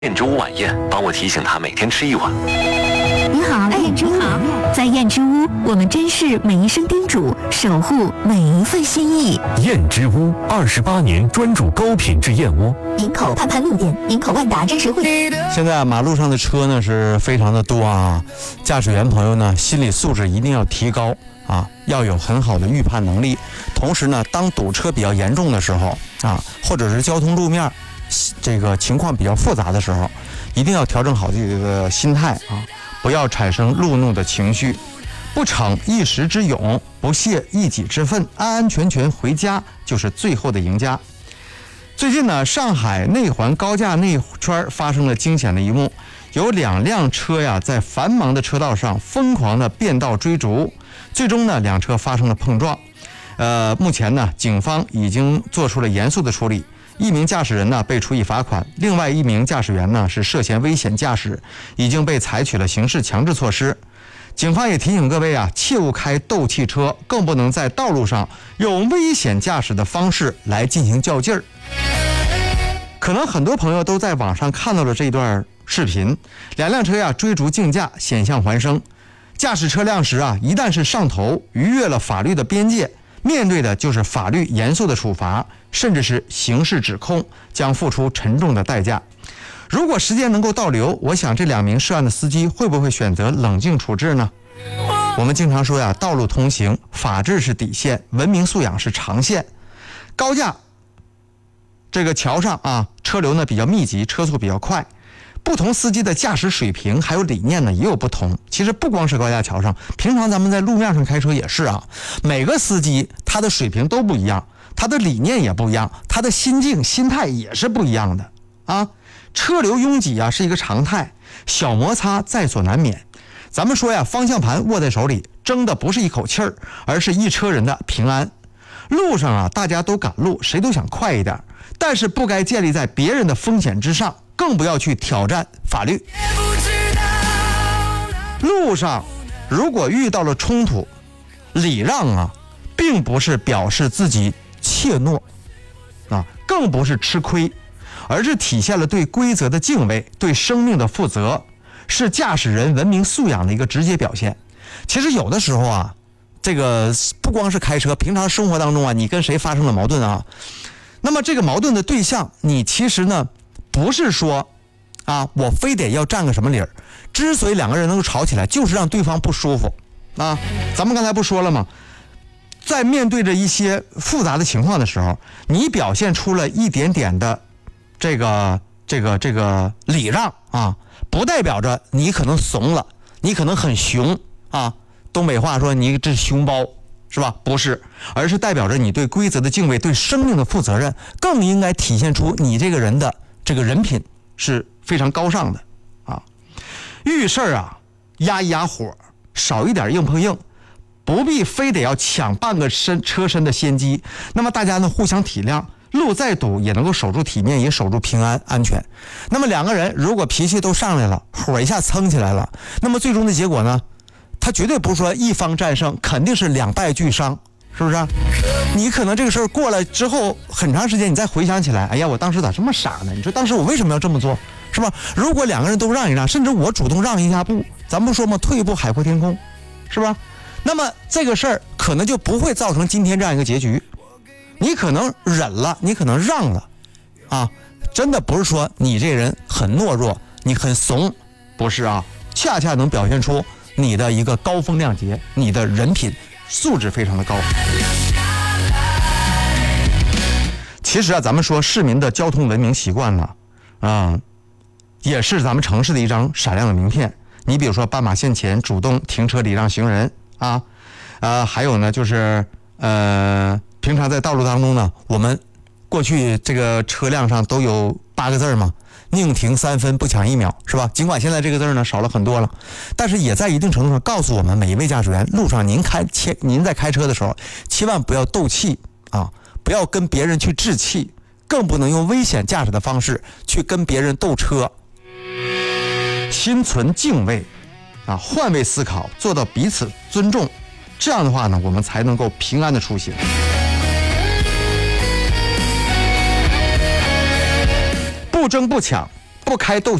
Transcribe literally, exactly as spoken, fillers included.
燕之屋晚宴，帮我提醒他每天吃一碗。 你好，燕之屋。在燕之屋，我们珍视每一声叮嘱，守护每一份心意。 燕之屋二十八年专注高品质燕窝。 营口盼盼路店，营口万达真实汇。 现在马路上的车呢是非常的多啊，驾驶员朋友呢心理素质一定要提高啊，要有很好的预判能力。同时呢，当堵车比较严重的时候啊，或者是交通路面这个情况比较复杂的时候，一定要调整好这个心态啊，不要产生路怒的情绪，不逞一时之勇，不泄一己之愤，安安全全回家就是最后的赢家。最近呢，上海内环高架内圈发生了惊险的一幕，有两辆车呀在繁忙的车道上疯狂的变道追逐，最终呢两车发生了碰撞。呃，目前呢，警方已经做出了严肃的处理。一名驾驶人呢被处以罚款，另外一名驾驶员呢是涉嫌危险驾驶，已经被采取了刑事强制措施。警方也提醒各位啊，切勿开斗气车，更不能在道路上用危险驾驶的方式来进行较劲儿。可能很多朋友都在网上看到了这一段视频，两辆车呀追逐竞驾，险象环生。驾驶车辆时啊，一旦是上头，逾越了法律的边界，面对的就是法律严肃的处罚，甚至是刑事指控，将付出沉重的代价。如果时间能够倒流，我想这两名涉案的司机会不会选择冷静处置呢？我们经常说呀，道路通行，法治是底线，文明素养是长线。高架这个桥上啊，车流呢比较密集，车速比较快，不同司机的驾驶水平还有理念呢也有不同。其实不光是高架桥上，平常咱们在路面上开车也是啊，每个司机他的水平都不一样，他的理念也不一样，他的心境心态也是不一样的啊。车流拥挤啊是一个常态，小摩擦在所难免。咱们说呀，方向盘握在手里，争的不是一口气儿，而是一车人的平安。路上啊，大家都赶路，谁都想快一点，但是不该建立在别人的风险之上，更不要去挑战法律。路上如果遇到了冲突，礼让啊，并不是表示自己怯懦啊，更不是吃亏，而是体现了对规则的敬畏，对生命的负责，是驾驶人文明素养的一个直接表现。其实有的时候啊，这个不光是开车，平常生活当中啊，你跟谁发生了矛盾啊，那么这个矛盾的对象，你其实呢不是说啊我非得要占个什么理儿，之所以两个人能够吵起来，就是让对方不舒服啊。咱们刚才不说了吗，在面对着一些复杂的情况的时候，你表现出了一点点的这个这个这个礼让啊，不代表着你可能怂了，你可能很熊啊。东北话说你这熊包是吧？不是，而是代表着你对规则的敬畏，对生命的负责任，更应该体现出你这个人的这个人品是非常高尚的啊。遇事儿啊，压一压火，少一点硬碰硬，不必非得要抢半个身车身的先机。那么大家呢互相体谅，路再堵也能够守住体面，也守住平安安全。那么两个人如果脾气都上来了，火一下蹭起来了，那么最终的结果呢，他绝对不是说一方战胜，肯定是两败俱伤，是不是？你可能这个事儿过了之后很长时间，你再回想起来，哎呀，我当时咋这么傻呢？你说当时我为什么要这么做，是吧？如果两个人都让一让，甚至我主动让一下步，咱不说嘛，退一步海阔天空，是吧？那么这个事儿可能就不会造成今天这样一个结局。你可能忍了，你可能让了啊，真的不是说你这人很懦弱，你很怂，不是啊，恰恰能表现出你的一个高风亮节，你的人品素质非常的高。其实啊，咱们说市民的交通文明习惯呢，啊、嗯，也是咱们城市的一张闪亮的名片。你比如说斑马线前主动停车礼让行人啊，呃，还有呢就是呃，平常在道路当中呢，我们过去这个车辆上都有八个字嘛，宁停三分不抢一秒，是吧？尽管现在这个字呢少了很多了，但是也在一定程度上告诉我们每一位驾驶员，路上您开切您在开车的时候，千万不要斗气啊，不要跟别人去置气，更不能用危险驾驶的方式去跟别人斗车。心存敬畏啊，换位思考，做到彼此尊重，这样的话呢，我们才能够平安的出行。不争不抢，不不开斗